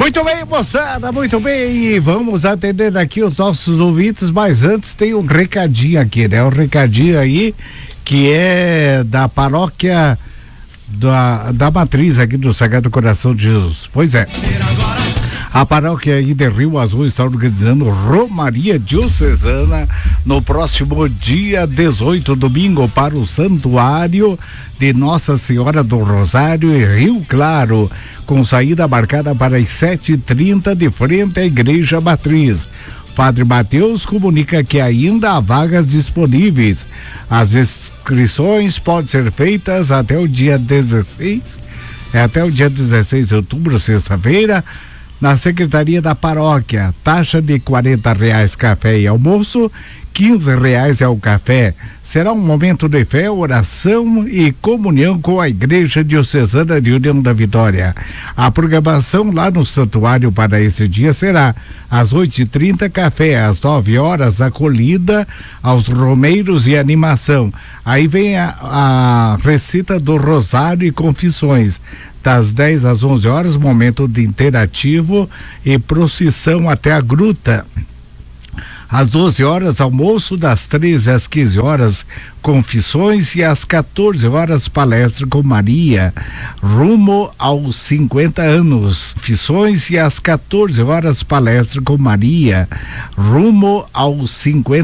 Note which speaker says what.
Speaker 1: Muito bem, moçada, muito bem. E vamos atender aqui os nossos ouvintes, mas antes tem um recadinho aqui, né? Um recadinho aí que é da paróquia da Matriz aqui do Sagrado Coração de Jesus. Pois é. A paróquia aí de Rio Azul está organizando Romaria Diocesana no próximo dia 18, domingo, para o Santuário de Nossa Senhora do Rosário em Rio Claro, com saída marcada para as 7h30 de frente à Igreja Matriz. Padre Mateus comunica que ainda há vagas disponíveis. As inscrições podem ser feitas até o dia 16 de outubro, sexta-feira, na Secretaria da Paróquia. Taxa de R$40 café e almoço, R$15 é o café. Será um momento de fé, oração e comunhão com a Igreja Diocesana de União da Vitória. A programação lá no santuário para esse dia será às 8h30 café, às 9h acolhida aos romeiros e animação. Aí vem a recita do Rosário e confissões. Das 10 às 11h, momento de interativo e procissão até a gruta. Às 12h, almoço. Das 13 às 15h, confissões. E às 14h, palestra com Maria, rumo aos 50 anos. Confissões. E às 14h, palestra com Maria, rumo aos 50